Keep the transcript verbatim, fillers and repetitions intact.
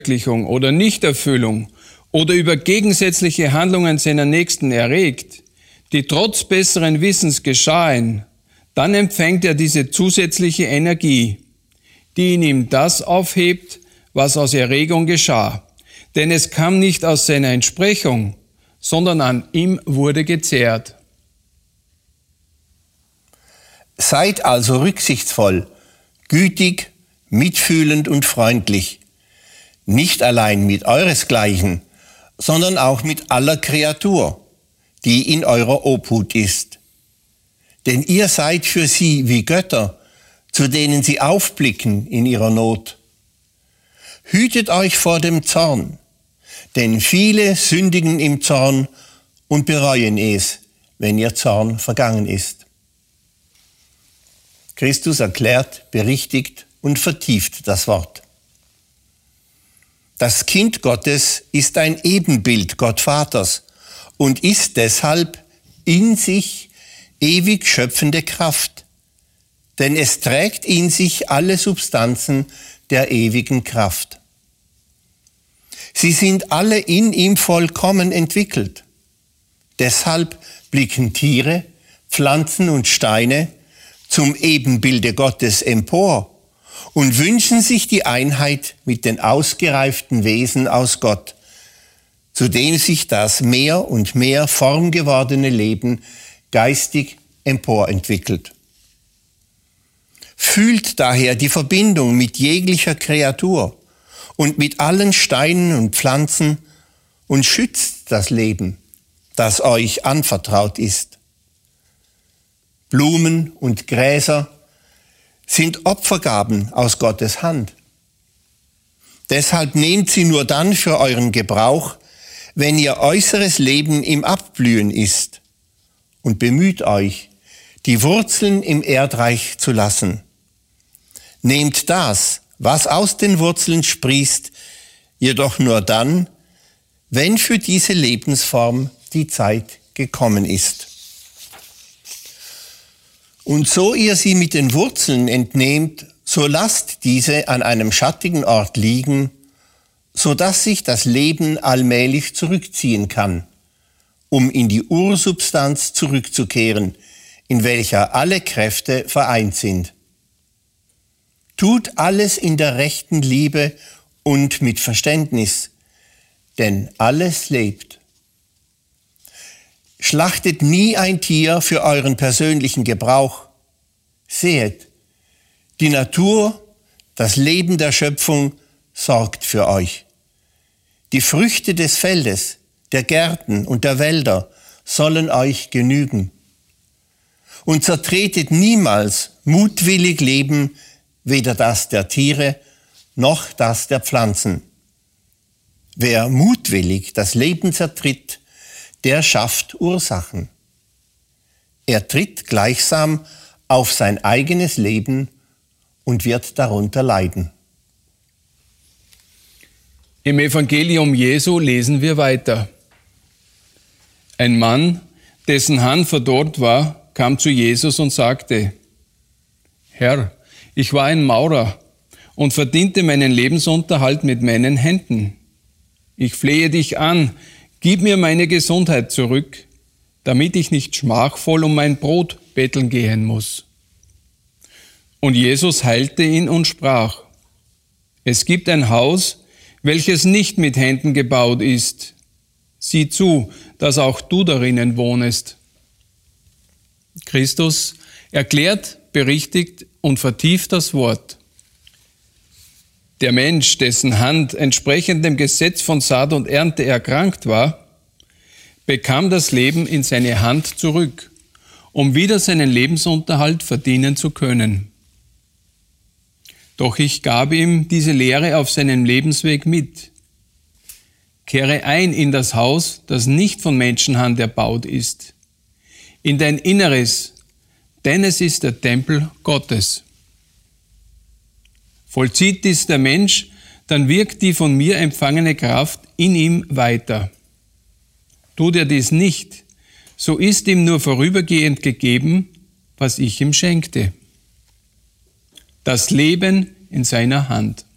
oder Nichterfüllung oder über gegensätzliche Handlungen seiner Nächsten erregt, die trotz besseren Wissens geschahen, dann empfängt er diese zusätzliche Energie, die in ihm das aufhebt, was aus Erregung geschah. Denn es kam nicht aus seiner Entsprechung, sondern an ihm wurde gezehrt. Seid also rücksichtsvoll, gütig, mitfühlend und freundlich, nicht allein mit euresgleichen, sondern auch mit aller Kreatur, die in eurer Obhut ist. Denn ihr seid für sie wie Götter, zu denen sie aufblicken in ihrer Not. Hütet euch vor dem Zorn, denn viele sündigen im Zorn und bereuen es, wenn ihr Zorn vergangen ist. Christus erklärt, berichtigt und vertieft das Wort. Das Kind Gottes ist ein Ebenbild Gott Vaters und ist deshalb in sich ewig schöpfende Kraft, denn es trägt in sich alle Substanzen der ewigen Kraft. Sie sind alle in ihm vollkommen entwickelt. Deshalb blicken Tiere, Pflanzen und Steine zum Ebenbilde Gottes empor und wünschen sich die Einheit mit den ausgereiften Wesen aus Gott, zu dem sich das mehr und mehr formgewordene Leben geistig emporentwickelt. Fühlt daher die Verbindung mit jeglicher Kreatur und mit allen Steinen und Pflanzen und schützt das Leben, das euch anvertraut ist. Blumen und Gräser sind Opfergaben aus Gottes Hand. Deshalb nehmt sie nur dann für euren Gebrauch, wenn ihr äußeres Leben im Abblühen ist, und bemüht euch, die Wurzeln im Erdreich zu lassen. Nehmt das, was aus den Wurzeln sprießt, jedoch nur dann, wenn für diese Lebensform die Zeit gekommen ist. Und so ihr sie mit den Wurzeln entnehmt, so lasst diese an einem schattigen Ort liegen, so dass sich das Leben allmählich zurückziehen kann, um in die Ursubstanz zurückzukehren, in welcher alle Kräfte vereint sind. Tut alles in der rechten Liebe und mit Verständnis, denn alles lebt. Schlachtet nie ein Tier für euren persönlichen Gebrauch. Sehet, die Natur, das Leben der Schöpfung sorgt für euch. Die Früchte des Feldes, der Gärten und der Wälder sollen euch genügen. Und zertretet niemals mutwillig Leben, weder das der Tiere noch das der Pflanzen. Wer mutwillig das Leben zertritt, der schafft Ursachen. Er tritt gleichsam auf sein eigenes Leben und wird darunter leiden. Im Evangelium Jesu lesen wir weiter. Ein Mann, dessen Hand verdorrt war, kam zu Jesus und sagte: Herr, ich war ein Maurer und verdiente meinen Lebensunterhalt mit meinen Händen. Ich flehe dich an, gib mir meine Gesundheit zurück, damit ich nicht schmachvoll um mein Brot betteln gehen muss. Und Jesus heilte ihn und sprach: Es gibt ein Haus, welches nicht mit Händen gebaut ist. Sieh zu, dass auch du darinnen wohnest. Christus erklärt, berichtigt und vertieft das Wort. Der Mensch, dessen Hand entsprechend dem Gesetz von Saat und Ernte erkrankt war, bekam das Leben in seine Hand zurück, um wieder seinen Lebensunterhalt verdienen zu können. Doch ich gab ihm diese Lehre auf seinem Lebensweg mit. Kehre ein in das Haus, das nicht von Menschenhand erbaut ist, in dein Inneres, denn es ist der Tempel Gottes. Vollzieht dies der Mensch, dann wirkt die von mir empfangene Kraft in ihm weiter. Tut er dies nicht, so ist ihm nur vorübergehend gegeben, was ich ihm schenkte. Das Leben in seiner Hand.